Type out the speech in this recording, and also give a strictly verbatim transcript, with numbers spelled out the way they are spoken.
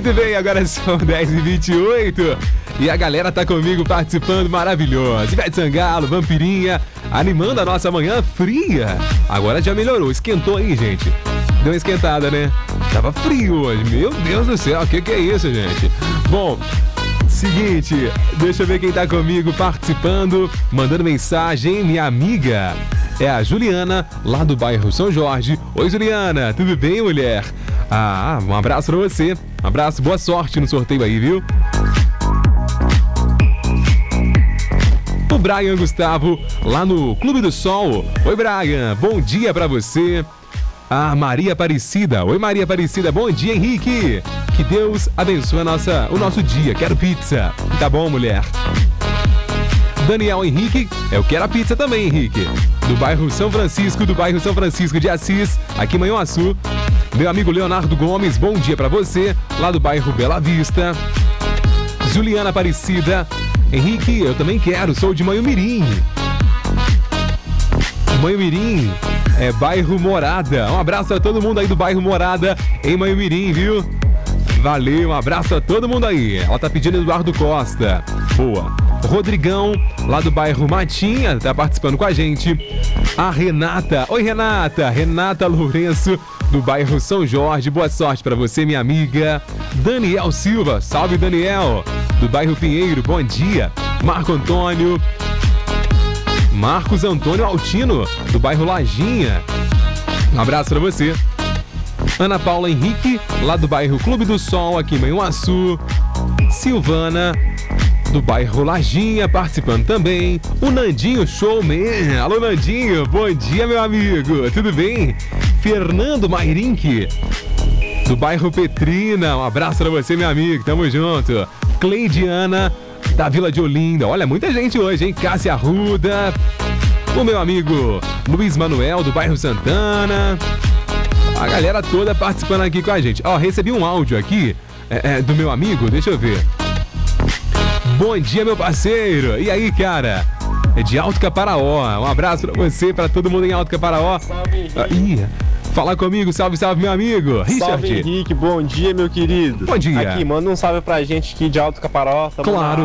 Muito bem, agora são dez e vinte e oito e a galera tá comigo participando, maravilhoso. Ivete Sangalo, Vampirinha, animando a nossa manhã fria. Agora já melhorou, esquentou aí, gente. Deu uma esquentada, né? Tava frio hoje, meu Deus do céu, o que que é isso, gente? Bom, seguinte, deixa eu ver quem tá comigo participando, mandando mensagem, minha amiga. É a Juliana, lá do bairro São Jorge. Oi, Juliana, tudo bem, mulher? Ah, um abraço pra você. Um abraço, boa sorte no sorteio aí, viu? O Brian Gustavo, lá no Clube do Sol. Oi, Brian, bom dia pra você. A Maria Aparecida. Oi, Maria Aparecida, bom dia, Henrique. Que Deus abençoe a nossa, o nosso dia. Quero pizza. Tá bom, mulher? Daniel Henrique, eu quero a pizza também, Henrique. Do bairro São Francisco, do bairro São Francisco de Assis, aqui em Manhuaçu. Meu amigo Leonardo Gomes, bom dia pra você, lá do bairro Bela Vista. Juliana Aparecida. Henrique, eu também quero, sou de Manhumirim. Manhumirim, é bairro Morada. Um abraço a todo mundo aí do bairro Morada, em Manhumirim, viu? Valeu, um abraço a todo mundo aí. Ela tá pedindo Eduardo Costa. Boa. Rodrigão, lá do bairro Matinha, tá participando com a gente. A Renata. Oi, Renata. Renata Lourenço, do bairro São Jorge. Boa sorte pra você, minha amiga. Daniel Silva. Salve, Daniel. Do bairro Pinheiro. Bom dia. Marco Antônio. Marcos Antônio Altino, do bairro Lajinha. Um abraço pra você. Ana Paula Henrique, lá do bairro Clube do Sol, aqui em Manhuaçu. Silvana, do bairro Lajinha, participando também. O Nandinho Showman. Alô, Nandinho, bom dia, meu amigo. Tudo bem? Fernando Mairink, do bairro Petrina. Um abraço pra você, meu amigo. Tamo junto. Cleidiana, da Vila de Olinda. Olha, muita gente hoje, hein? Cássia Arruda. O meu amigo Luiz Manuel, do bairro Santana. A galera toda participando aqui com a gente. Ó, recebi um áudio aqui é, é, do meu amigo. Deixa eu ver. Bom dia, meu parceiro. E aí, cara? É de Alto Caparaó. Um abraço pra você, pra todo mundo em Alto Caparaó. Salve, ah, Ih, fala comigo. Salve, salve, meu amigo. Richard. Salve, Henrique. Bom dia, meu querido. Bom dia. Aqui, manda um salve pra gente aqui de Alto Caparaó. Tamo Claro.